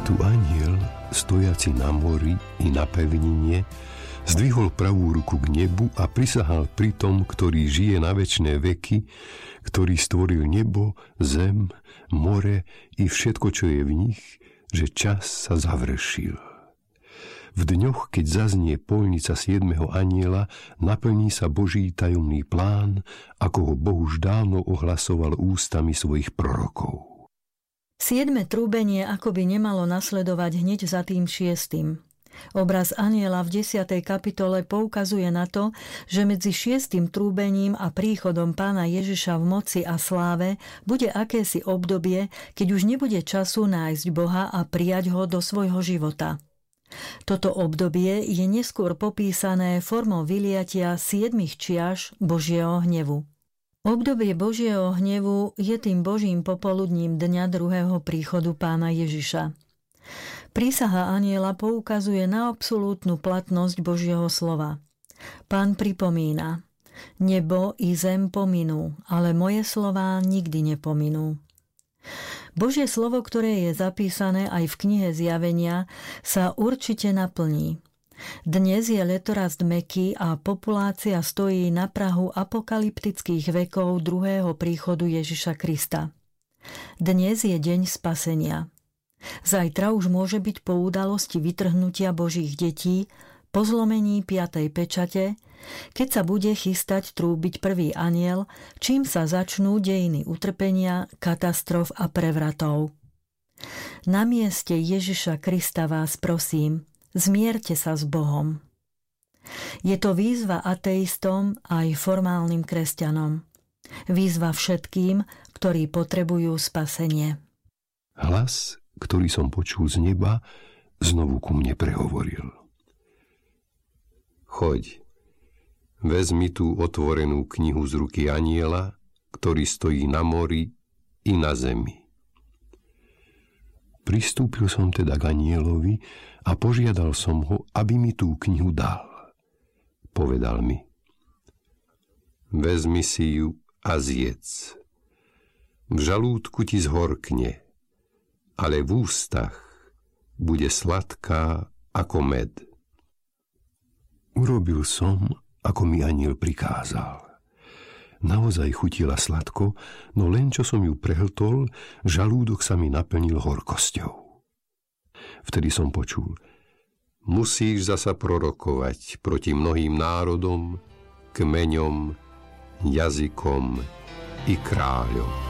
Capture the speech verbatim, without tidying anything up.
Tu anjel, stojaci na mori i na pevnine, zdvihol pravú ruku k nebu a prisahal pri tom, ktorý žije na večné veky, ktorý stvoril nebo, zem, more i všetko, čo je v nich, že čas sa završil. V dňoch, keď zaznie poľnica siedmeho anjela, naplní sa Boží tajomný plán, ako ho Boh už dávno ohlasoval ústami svojich prorokov. Siedme trúbenie akoby nemalo nasledovať hneď za tým šiestym. Obraz anjela v desiatej kapitole poukazuje na to, že medzi šiestym trúbením a príchodom Pána Ježiša v moci a sláve bude akési obdobie, keď už nebude času nájsť Boha a prijať ho do svojho života. Toto obdobie je neskôr popísané formou vyliatia siedmich čiaš Božieho hnevu. Obdobie Božieho hnevu je tým Božím popoludním dňa druhého príchodu Pána Ježiša. Prísaha anjela poukazuje na absolútnu platnosť Božieho slova. Pán pripomína: nebo i zem pominú, ale moje slová nikdy nepominú. Božie slovo, ktoré je zapísané aj v knihe Zjavenia, sa určite naplní. Dnes je letorast mäkký a populácia stojí na prahu apokalyptických vekov druhého príchodu Ježiša Krista. Dnes je deň spasenia. Zajtra už môže byť po udalosti vytrhnutia Božích detí, po zlomení piatej pečate, keď sa bude chystať trúbiť prvý anjel, čím sa začnú dejiny utrpenia, katastrof a prevratov. Na mieste Ježiša Krista vás prosím, zmierte sa s Bohom. Je to výzva ateistom aj formálnym kresťanom. Výzva všetkým, ktorí potrebujú spasenie. Hlas, ktorý som počul z neba, znovu ku mne prehovoril. Choď, vezmi tú otvorenú knihu z ruky anjela, ktorý stojí na mori i na zemi. Pristúpil som teda k anjelovi a požiadal som ho, aby mi tú knihu dal. Povedal mi: vezmi si ju a zjedz. V žalúdku ti zhorkne, ale v ústach bude sladká ako med. Urobil som, ako mi anjel prikázal. Naozaj chutila sladko, no len čo som ju prehltol, žalúdok sa mi naplnil horkosťou. Vtedy som počul: musíš zasa prorokovať proti mnohým národom, kmeňom, jazykom i kráľom.